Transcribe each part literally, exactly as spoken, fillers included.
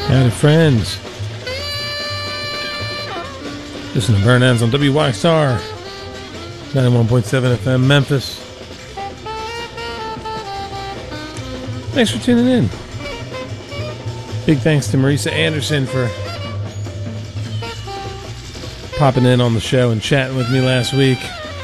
Howdy, friends. Listen to Burn Ends on W Y X R ninety-one point seven F M Memphis. Thanks for tuning in. Big thanks to Marisa Anderson for popping in on the show and chatting with me last week.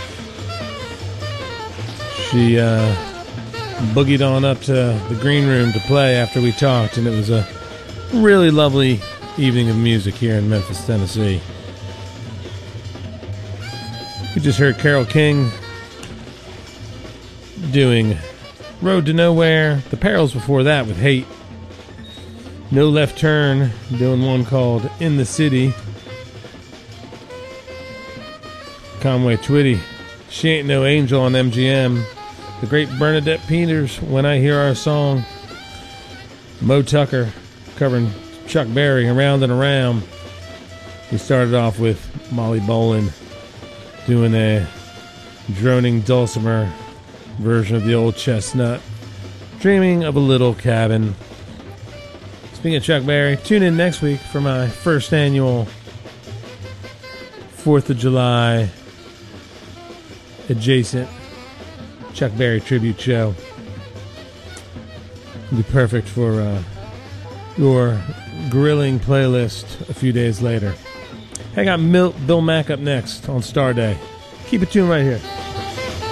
She uh, boogied on up to the green room to play after we talked, and it was a really lovely evening of music here in Memphis, Tennessee. We just heard Carole King doing Road to Nowhere. The Perils before that with Hate. No Left Turn doing one called In the City. Conway Twitty, She Ain't No Angel on M G M. The great Bernadette Peters, When I Hear Our Song. Mo Tucker covering Chuck Berry, Around and Around. We started off with Molly Bolin doing a droning dulcimer version of the old Chestnut, Dreaming of a Little Cabin. Speaking of Chuck Berry, tune in next week for my first annual fourth of July adjacent Chuck Berry tribute show. It'll be perfect for uh, your grilling playlist a few days later. I got Mil- Bill Mack up next on Star Day. Keep it tuned right here.